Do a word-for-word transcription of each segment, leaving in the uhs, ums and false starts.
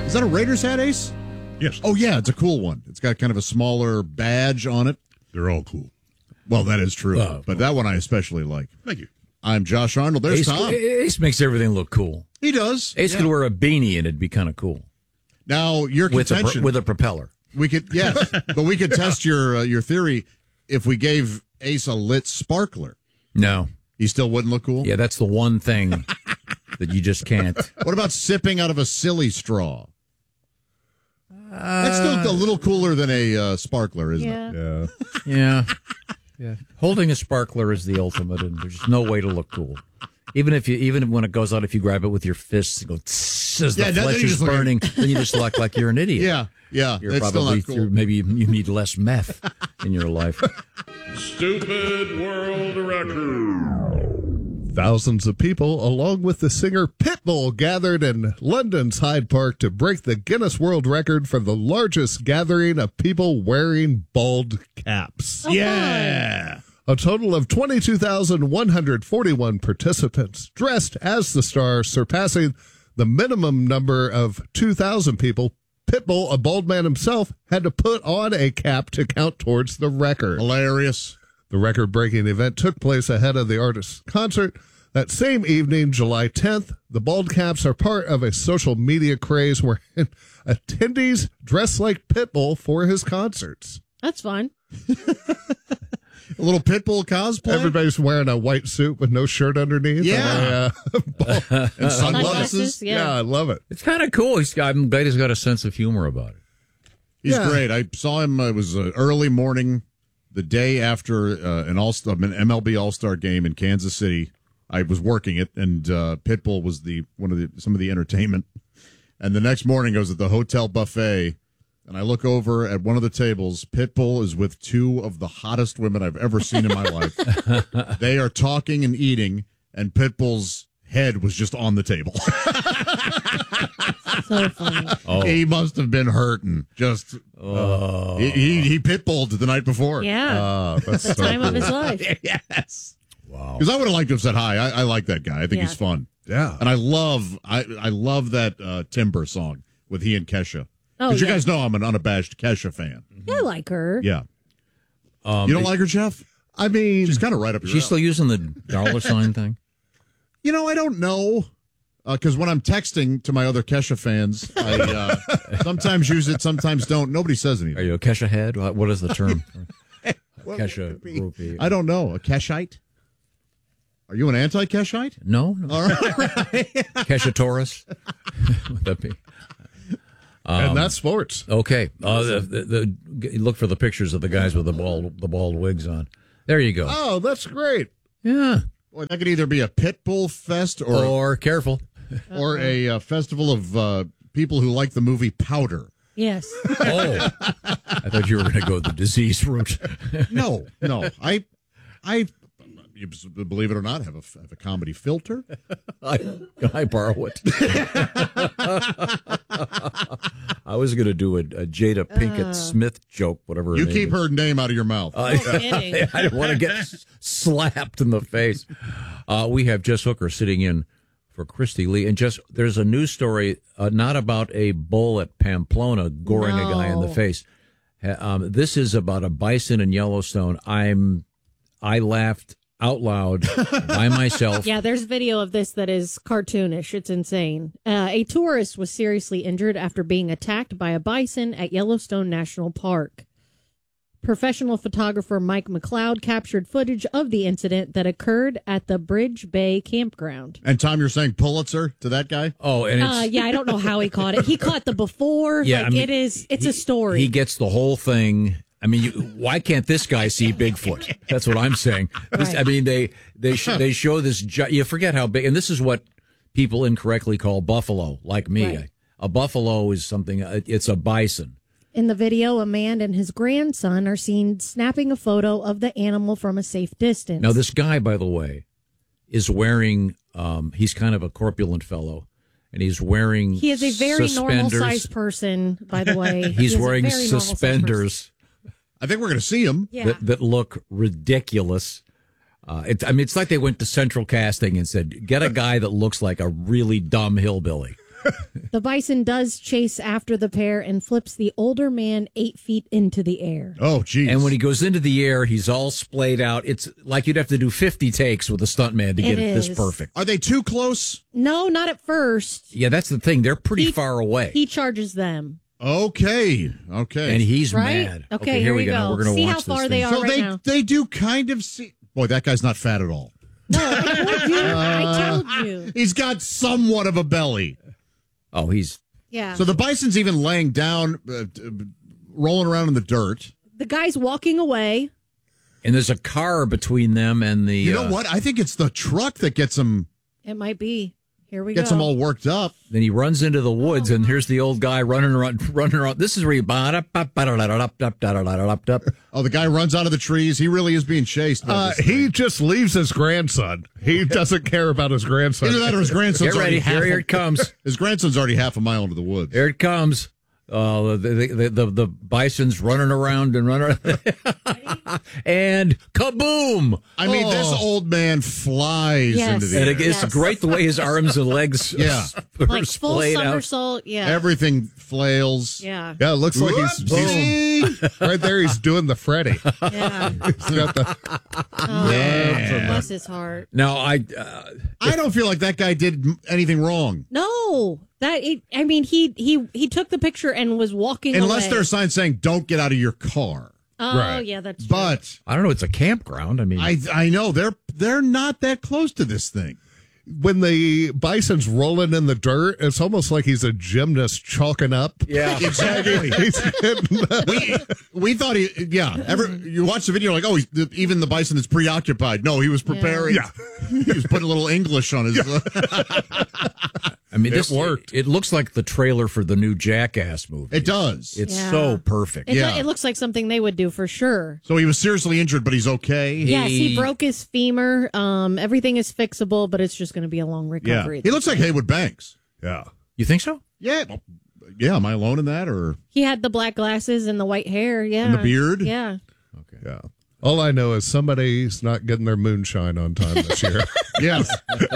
Is that a Raiders hat, Ace? Yes. Oh, yeah, it's a cool one. It's got kind of a smaller badge on it. They're all cool. Well, that is true. Uh, but that one I especially like. Thank you. I'm Josh Arnold. There's Ace, Tom. Ace makes everything look cool. He does. Ace Yeah. could wear a beanie and it'd be kind of cool. Now, your With a, contention. pro- with a propeller. we could, yes, but we could test your uh, your theory if we gave Ace a lit sparkler. No. He still wouldn't look cool? Yeah, that's the one thing that you just can't. What about sipping out of a silly straw? That's still a little cooler than a uh, sparkler, isn't Yeah. it? Yeah. Yeah. Yeah. Holding a sparkler is the ultimate, and there's no way to look cool. Even if you, even when it goes out, if you grab it with your fists and go tss, as the Yeah, then flesh you is just look- burning, then you just look like you're an idiot. Yeah, yeah. You're That's still probably not cool. you're- maybe you need less meth in your life. Stupid World Record. Thousands of people, along with the singer Pitbull, gathered in London's Hyde Park to break the Guinness World Record for the largest gathering of people wearing bald caps. Yeah. A total of twenty-two thousand one hundred forty-one participants dressed as the star, surpassing the minimum number of two thousand people. Pitbull, a bald man himself, had to put on a cap to count towards the record. Hilarious. The record-breaking event took place ahead of the artist's concert. That same evening, July tenth, the bald caps are part of a social media craze where attendees dress like Pitbull for his concerts. That's fun. A little Pitbull cosplay. Everybody's wearing a white suit with no shirt underneath. Yeah. And, a, uh, bald- and sunglasses. Sunglasses, yeah. yeah. I love it. It's kind of cool. He's got, I'm glad he's got a sense of humor about it. He's Yeah. great. I saw him. Uh, it was uh, early morning, the day after uh, an all an M L B All Star game in Kansas City. I was working it, and uh, Pitbull was the one of the some of the entertainment. And the next morning, I was at the hotel buffet, and I look over at one of the tables. Pitbull is with two of the hottest women I've ever seen in my life. They are talking and eating, and Pitbull's head was just on the table. So funny. Oh. He must have been hurting. Just Oh. he he, he pitbulled the night before. Yeah. Uh, that's so Time of cool. his life. Yes. Wow. Because I would have liked to have said hi. I, I like that guy. I think Yeah. he's fun. Yeah. And I love I I love that uh, Timber song with he and Kesha. Oh, Because you yeah. guys know I'm an unabashed Kesha fan. I like her. Yeah. Um, You don't like her, Jeff? I mean, She's kind of right up your She's alley. still using the dollar sign thing? You know, I don't know. Because when I'm texting to my other Kesha fans, I uh, sometimes use it, sometimes don't. Nobody says anything. Are you a Kesha head? What what is the term? Kesha groupie. I don't know. A Keshite? Are you an anti-Keshite? No, no. All right. Kesha Taurus. Would that be? and that's sports. Okay. Uh, the, the, the, look for the pictures of the guys with the bald the bald wigs on. There you go. Oh, that's great. Yeah. Boy, that could either be a Pitbull fest or Or careful. or a uh, festival of uh, people who like the movie Powder. Yes. Oh, I thought you were going to go the disease route. No, no. I, I, you believe it or not, have a have a comedy filter. I, can I borrow it? I was going to do a, a Jada Pinkett Smith joke, whatever. her You name keep is. her name out of your mouth. No kidding. I didn't want to get s- slapped in the face. Uh, we have Jess Hooker sitting in for Christy Lee. And just there's a news story, uh, not about a bull at Pamplona goring a guy in the No. face. Ha- Um, this is about a bison in Yellowstone. I'm, I laughed out loud by myself. Yeah, there's video of this that is cartoonish. It's insane. Uh, a tourist was seriously injured after being attacked by a bison at Yellowstone National Park. Professional photographer Mike McLeod captured footage of the incident that occurred at the Bridge Bay campground. And Tom, you're saying Pulitzer to that guy? Oh, and it's, Uh, yeah, I don't know how he caught it. He caught the before. Yeah, like I mean, it is. It's he- a story. He gets the whole thing. I mean, you, why can't this guy see Bigfoot? That's what I'm saying. This, I Right. mean, they they sh- they show this. Gi- you forget how big, and this is what people incorrectly call buffalo. Like me, Right. a buffalo is something. uh, It's a bison. In the video, a man and his grandson are seen snapping a photo of the animal from a safe distance. Now, this guy, by the way, is wearing. Um, he's kind of a corpulent fellow, and he's wearing. He is a very normal suspenders. sized person, by the way. He He's is a wearing very normal-sized person. suspenders. I think we're going to see him. Yeah. that, that look ridiculous. Uh, it, I mean, it's like they went to central casting and said, get a guy that looks like a really dumb hillbilly. The bison does chase after the pair and flips the older man eight feet into the air. Oh, geez. And when he goes into the air, he's all splayed out. It's like you'd have to do fifty takes with a stuntman to get It it this is. perfect. Are they too close? No, not at first. Yeah, that's the thing. They're pretty He- far away. He charges them. Okay. Okay. and he's Right? mad. Okay, here here we you go. Now go. We're going to See watch how this far thing. they are. so right they now. they do kind of see. Boy, that guy's not fat at all. No, I told you. I told you. He's got somewhat of a belly. Oh, he's Yeah. So the bison's even laying down, uh, t- rolling around in the dirt. the guy's walking away. and there's a car between them and the. You know uh, what? I think it's the truck that gets him It might be. Here we gets go. him all worked up. Then he runs into the woods, and here's the old guy running around. Running around. This is where you. Oh, the guy runs out of the trees. He really is being chased. By Uh, this he thing. just leaves his grandson. He doesn't care about his grandson. Either that or his grandson's Get ready. already half. Here, here a- it comes. His grandson's already half a mile into the woods. Here it comes. Uh, the, the, the, the bison's running around and running and kaboom! I mean, Oh. this old man flies Yes. into the And air. it, it's Yes. great the way his arms and legs Yeah. are like full splayed out. somersault. Yeah. Everything flails. yeah. Yeah, it looks like he's, he's right there. He's doing the Freddy. Yeah. He's got the, Oh, Yeah. bless his heart. Now, I uh, I don't feel like that guy did m- anything wrong. No, that it, I mean, he he he took the picture and was walking Unless away. there's signs saying, don't get out of your car. Oh, Right. yeah, that's true. But I don't know. It's a campground. I mean, I I know they're they're not that close to this thing. when the bison's rolling in the dirt, it's almost like he's a gymnast chalking up. yeah, Exactly. He's hitting the- we, we thought he, yeah. Ever you watch the video, like, oh, he's, even the bison is preoccupied. No, he was preparing. Yeah. he was putting a little English on his. I mean, It this worked. It, it looks like the trailer for the new Jackass movie. It does. It's Yeah. so perfect. It, yeah. it looks like something they would do for sure. So he was seriously injured, but he's okay. Yes, he He- broke his femur. Um, everything is fixable, but it's just going to be a long Yeah, recovery. he looks like Haywood Banks. yeah. You think so? Yeah, yeah. Am I alone in that, or He had the black glasses and the white hair. Yeah, And the beard? Yeah, Yeah. All I know is somebody's not getting their moonshine on time this year. yes?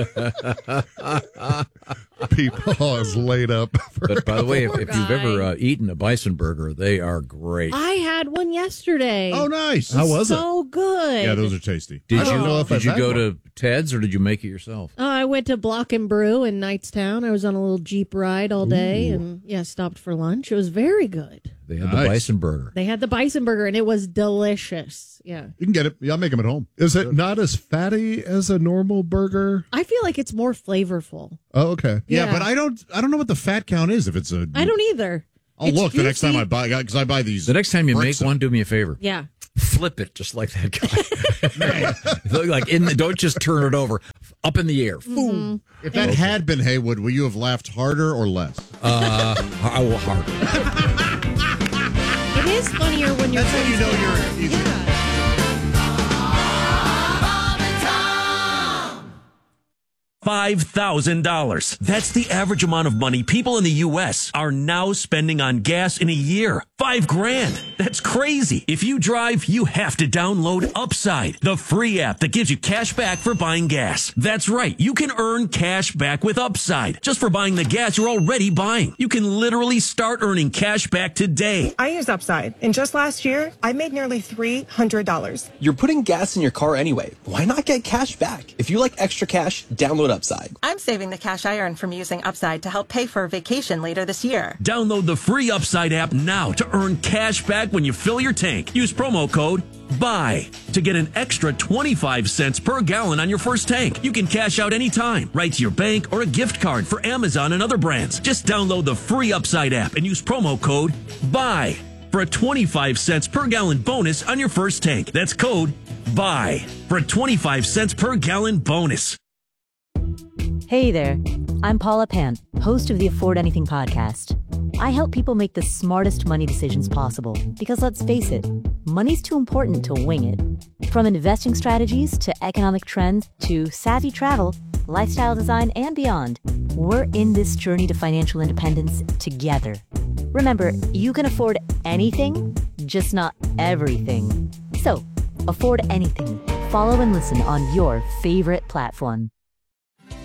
People is laid up. For, But by the way, if, Poor if you've guy. ever uh, eaten a bison burger, they are great. I had one yesterday. Oh, nice. How was it? so good. Yeah, those are tasty. Did I don't you know if Did I've you had go one. to Ted's or did you make it yourself? Oh, I went to Block and Brew in Knightstown. I was on a little Jeep ride all day and, yeah, stopped for lunch. It was very good. They had Nice. the bison burger. They had the bison burger, and it was delicious. Yeah. You can get it. Yeah, I'll make them at home. Is it not as fatty as a normal burger? I feel like it's more flavorful. Oh, okay. Yeah, Yeah. but I don't. I don't know what the fat count is. If it's a, I don't either. I'll It's look the next time juicy. I buy because I buy these. The next time you make Bricks. one, do me a favor. Yeah. Flip it just like that guy. Look like in the, don't just turn it over. Up in the air. Boom. If that had been Haywood, will you have laughed harder or less? Uh, I will hard. It is funnier when you're That's when you know friends you're- together. you- Yeah. five thousand dollars. That's the average amount of money people in the U S are now spending on gas in a year. Five grand. That's crazy. If you drive, you have to download Upside, the free app that gives you cash back for buying gas. That's right. You can earn cash back with Upside just for buying the gas you're already buying. You can literally start earning cash back today. I use Upside, and just last year, I made nearly three hundred dollars. You're putting gas in your car anyway. Why not get cash back? If you like extra cash, download Upside. I'm saving the cash I earn from using Upside to help pay for a vacation later this year. Download the free Upside app now to earn cash back when you fill your tank. Use promo code BUY to get an extra twenty-five cents per gallon on your first tank. You can cash out anytime, right to your bank or a gift card for Amazon and other brands. Just download the free Upside app and use promo code BUY for a twenty-five cents per gallon bonus on your first tank. That's code BUY for a twenty-five cents per gallon bonus. Hey there, I'm Paula Pant, host of the Afford Anything podcast. I help people make the smartest money decisions possible because let's face it, money's too important to wing it. From investing strategies to economic trends to savvy travel, lifestyle design, and beyond, we're in this journey to financial independence together. Remember, you can afford anything, just not everything. So, afford anything. Follow and listen on your favorite platform.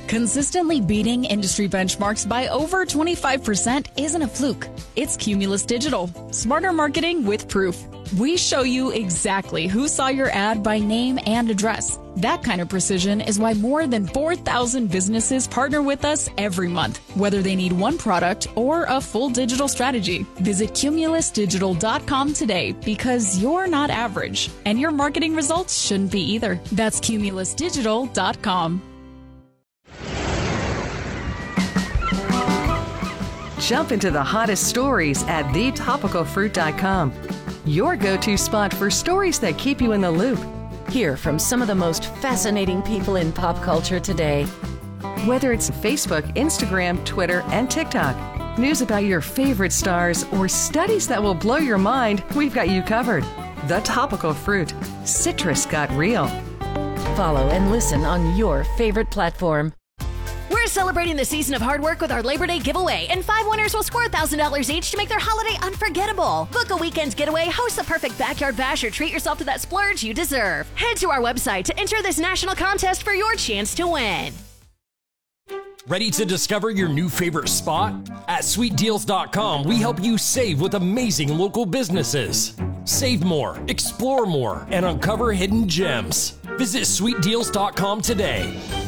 Consistently beating industry benchmarks by over twenty-five percent isn't a fluke. It's Cumulus Digital. Smarter marketing with proof. We show you exactly who saw your ad by name and address. That kind of precision is why more than four thousand businesses partner with us every month, whether they need one product or a full digital strategy. Visit cumulus digital dot com today because you're not average, and your marketing results shouldn't be either. That's cumulus digital dot com. Jump into the hottest stories at the topical fruit dot com. Your go-to spot for stories that keep you in the loop. Hear from some of the most fascinating people in pop culture today. Whether it's Facebook, Instagram, Twitter, and TikTok, news about your favorite stars, or studies that will blow your mind, we've got you covered. The Topical Fruit. Citrus got real. Follow and listen on your favorite platform. We're celebrating the season of hard work with our Labor Day giveaway, and five winners will score one thousand dollars each to make their holiday unforgettable. Book a weekend getaway, host the perfect backyard bash, or treat yourself to that splurge you deserve. Head to our website to enter this national contest for your chance to win. Ready to discover your new favorite spot? At sweet deals dot com, we help you save with amazing local businesses. Save more, explore more, and uncover hidden gems. Visit sweet deals dot com today.